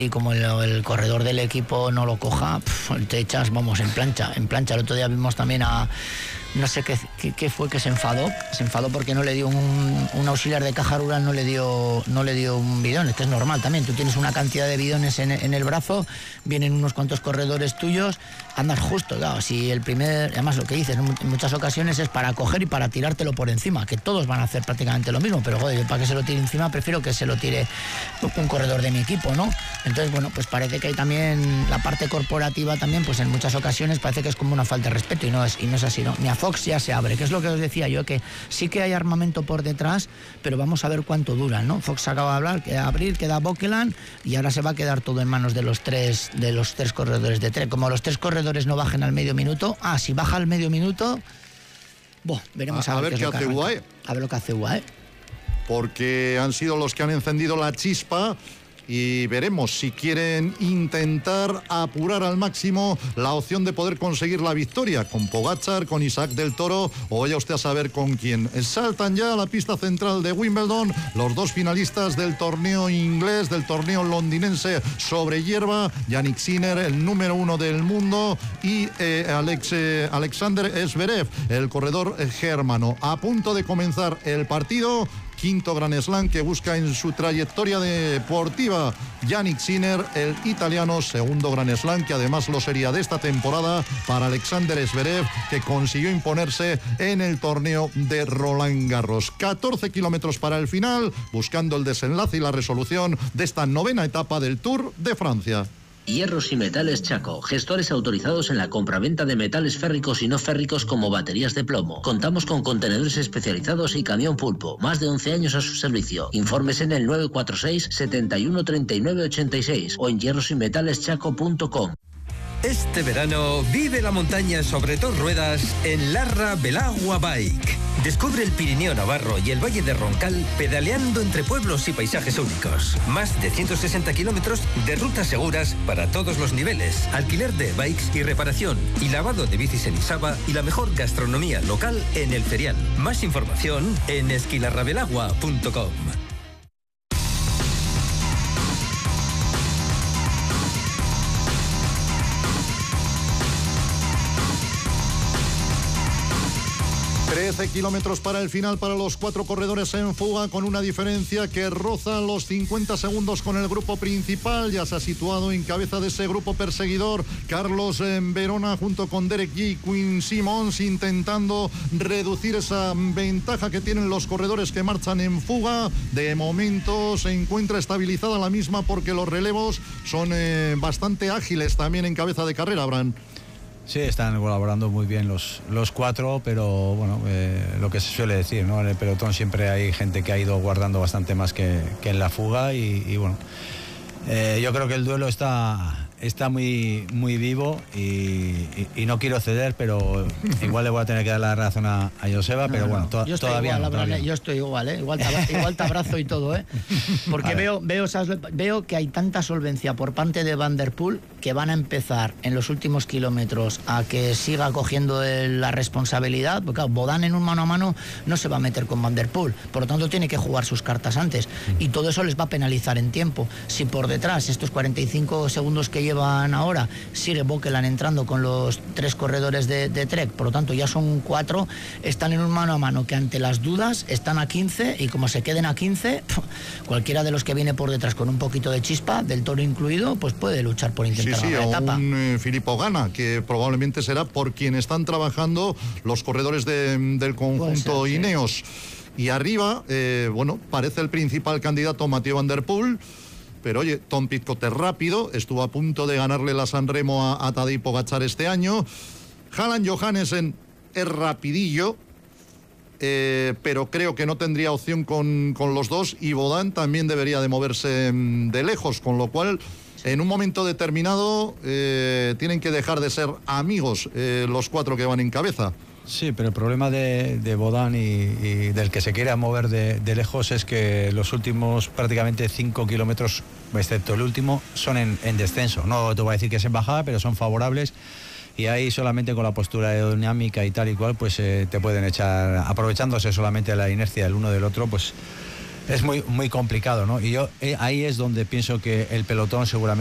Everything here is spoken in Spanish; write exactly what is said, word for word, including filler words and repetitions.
y como el, el corredor del equipo no lo coja, pf, te echas, vamos, en plancha, en plancha. El otro día vimos también a, no sé qué, qué, qué fue que se enfadó, se enfadó porque no le dio un, un auxiliar de caja rural, no le dio no le dio un bidón, es que es normal también, tú tienes una cantidad de bidones en, en el brazo, vienen unos cuantos corredores tuyos, andas justo, claro, si el primer, además lo que dices en muchas ocasiones es para coger y para tirártelo por encima, que todos van a hacer prácticamente lo mismo, pero joder, yo para que se lo tire encima prefiero que se lo tire un corredor de mi equipo, ¿no? Entonces, bueno, pues parece que hay también la parte corporativa también, pues en muchas ocasiones parece que es como una falta de respeto y no es, y no es así, ¿no? Ni a Fox ya se abre, que es lo que os decía yo, que sí que hay armamento por detrás, pero vamos a ver cuánto dura, ¿no? Fox acaba de hablar, queda abrir, queda Bokeland y ahora se va a quedar todo en manos de los tres de los tres corredores de Trek. Como los tres corredores no bajen al medio minuto, ah, si baja al medio minuto, boh, veremos a, a, a ver, ver qué, qué hace U A E. A ver lo que hace U A E. Porque han sido los que han encendido la chispa. Y veremos si quieren intentar apurar al máximo la opción de poder conseguir la victoria con Pogačar, con Isaac del Toro o vaya usted a saber con quién. Saltan ya a la pista central de Wimbledon los dos finalistas del torneo inglés, del torneo londinense sobre hierba, Jannik Sinner, el número uno del mundo, y eh, Alex, eh, Alexander Zverev, el corredor eh, germano. A punto de comenzar el partido. Quinto Grand Slam que busca en su trayectoria deportiva Jannik Sinner, el italiano, segundo Grand Slam que además lo sería de esta temporada para Alexander Zverev, que consiguió imponerse en el torneo de Roland Garros. catorce kilómetros para el final, buscando el desenlace y la resolución de esta novena etapa del Tour de Francia. Hierros y Metales Chaco, gestores autorizados en la compraventa de metales férricos y no férricos como baterías de plomo. Contamos con contenedores especializados y camión pulpo. Más de once años a su servicio. Informes en el nueve cuatro seis, setenta y uno, treinta y nueve, ochenta y seis o en hierros y metales chaco punto com. Este verano vive la montaña sobre dos ruedas en Larra Belagua Bike. Descubre el Pirineo Navarro y el Valle de Roncal pedaleando entre pueblos y paisajes únicos. Más de ciento sesenta kilómetros de rutas seguras para todos los niveles. Alquiler de bikes y reparación y lavado de bicis en Isaba y la mejor gastronomía local en el ferial. Más información en esquilarrabelagua punto com. trece kilómetros para el final para los cuatro corredores en fuga, con una diferencia que roza los cincuenta segundos con el grupo principal. Ya se ha situado en cabeza de ese grupo perseguidor Carlos Verona junto con Derek Yee y Quinn Simmons, intentando reducir esa ventaja que tienen los corredores que marchan en fuga. De momento se encuentra estabilizada la misma porque los relevos son eh, bastante ágiles también en cabeza de carrera, Abraham. Sí, están colaborando muy bien los, los cuatro, pero bueno, eh, lo que se suele decir, ¿no? En el pelotón siempre hay gente que ha ido guardando bastante más que, que en la fuga y, y bueno, eh, yo creo que el duelo está, está muy, muy vivo y, y, y no quiero ceder, pero igual le voy a tener que dar la razón a, a Joseba, no, pero bueno, to yo todavía, igual, no, todavía yo estoy igual, ¿eh? igual, te, igual te abrazo y todo, ¿eh? Porque veo, veo, ¿sabes? Veo que hay tanta solvencia por parte de Van der Poel que van a empezar en los últimos kilómetros a que siga cogiendo el, la responsabilidad, porque claro, Bodán en un mano a mano no se va a meter con Van der Poel, por lo tanto tiene que jugar sus cartas antes y todo eso les va a penalizar en tiempo. Si por detrás estos cuarenta y cinco segundos que llevan ahora sigue Bokeland entrando con los tres corredores de, de Trek, por lo tanto ya son cuatro, están en un mano a mano que ante las dudas están a quince y como se queden a quince, cualquiera de los que viene por detrás con un poquito de chispa, del Toro incluido, pues puede luchar por intentar sí, sí, la etapa. Un eh, Filippo Ganna, que probablemente será por quien están trabajando los corredores de, del conjunto ser, Ineos. Sí. Y arriba, eh, bueno, parece el principal candidato Mathieu Van der Poel, pero oye, Tom Pidcock es rápido, estuvo a punto de ganarle la San Remo a, a Tadej Pogačar este año. Haaland Johannessen es rapidillo, eh, pero creo que no tendría opción con, con los dos, y Bodán también debería de moverse de lejos, con lo cual en un momento determinado eh, tienen que dejar de ser amigos eh, los cuatro que van en cabeza. Sí, pero el problema de, de Bodán y, y del que se quiere mover de, de lejos es que los últimos prácticamente cinco kilómetros, excepto el último, son en, en descenso. No te voy a decir que es en bajada, pero son favorables. Y ahí solamente con la postura aerodinámica y tal y cual, pues eh, te pueden echar, aprovechándose solamente de la inercia del uno del otro, pues es muy, muy complicado, ¿no? Y yo eh, ahí es donde pienso que el pelotón seguramente